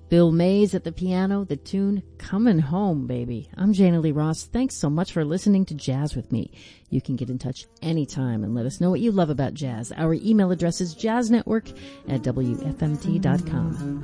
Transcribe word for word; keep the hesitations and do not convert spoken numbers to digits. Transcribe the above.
Bill Mays at the piano, the tune Coming Home, Baby. I'm Jana Lee Ross. Thanks so much for listening to Jazz with me. You can get in touch anytime and let us know what you love about jazz. Our email address is jazznetwork at W F M T dot com.